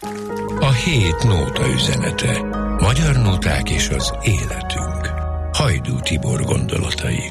A hét nóta üzenete. Magyar nóták és az életünk. Hajdú Tibor gondolatai.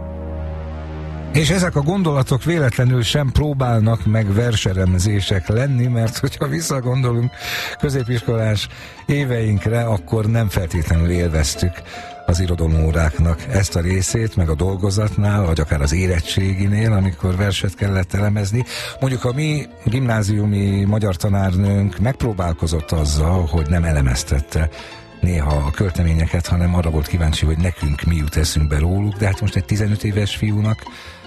És ezek a gondolatok véletlenül sem próbálnak meg verseremzések lenni, mert hogyha visszagondolunk középiskolás éveinkre, akkor nem feltétlenül élveztük az irodalomóráknak ezt a részét, meg a dolgozatnál, vagy akár az érettséginél, amikor verset kellett elemezni. Mondjuk a mi gimnáziumi magyar tanárnőnk megpróbálkozott azzal, hogy nem elemeztette néha a költeményeket, hanem arra volt kíváncsi, hogy nekünk mi jut eszünkbe róluk, de hát most egy 15 éves fiúnak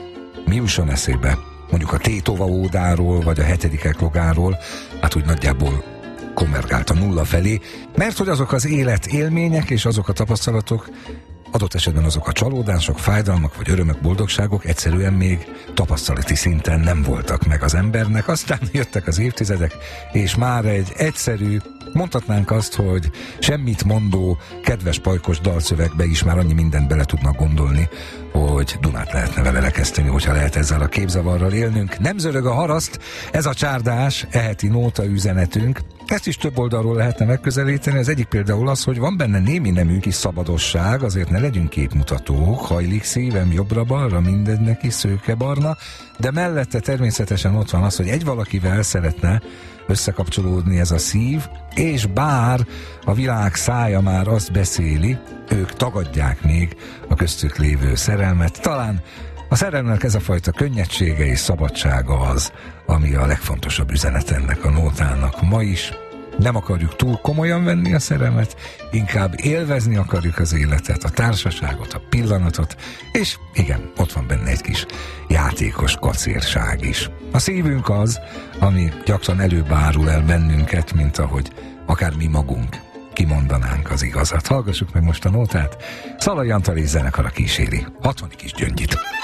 mi jusson eszébe? Mondjuk a Tétova ódáról, vagy a hetedikek logáról, hát úgy nagyjából konvergált a nulla felé, mert hogy azok az életélmények és azok a tapasztalatok, adott esetben azok a csalódások, fájdalmak vagy örömök, boldogságok egyszerűen még tapasztalati szinten nem voltak meg az embernek. Aztán jöttek az évtizedek, és már egy egyszerű, mondhatnánk azt, hogy semmit mondó, kedves pajkos dalszövegbe is már annyi mindent bele tudnak gondolni, hogy Dunát lehetne vele rekeszteni, hogyha lehet ezzel a képzavarral élnünk. Nem zörög a haraszt, ez a csárdás, eheti nóta üzenetünk. Ezt is több oldalról lehetne megközelíteni. Az egyik például az, hogy van benne némi nemű kis szabadosság, azért ne legyünk képmutatók, hajlik szívem jobbra-balra, mindegy neki szőke-barna, de mellette természetesen ott van az, hogy egy valakivel szeretne összekapcsolódni ez a szív, és bár a világ szája már azt beszéli, ők tagadják még a köztük lévő szerelmet. Talán a szerelmnek ez a fajta könnyedsége és szabadsága az, ami a legfontosabb üzenet ennek a nótának ma is. Nem akarjuk túl komolyan venni a szerelmet, inkább élvezni akarjuk az életet, a társaságot, a pillanatot, és igen, ott van benne egy kis játékos kacérság is. A szívünk az, ami gyakran előbb árul el bennünket, mint ahogy akár mi magunk kimondanánk az igazat. Hallgassuk meg most a nótát. Szalai Antal és zenekara kíséri. 60 kis Gyöngyit.